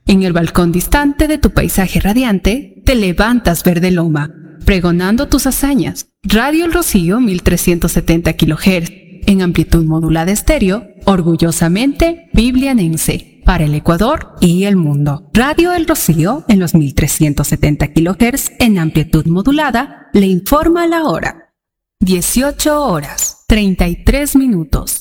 En el balcón distante de tu paisaje radiante, te levantas verde loma, pregonando tus hazañas. Radio El Rocío 1370 kHz, en amplitud modulada estéreo, orgullosamente biblianense, para el Ecuador y el mundo. Radio El Rocío, en los 1370 kHz, en amplitud modulada, le informa la hora. 18 horas, 33 minutos.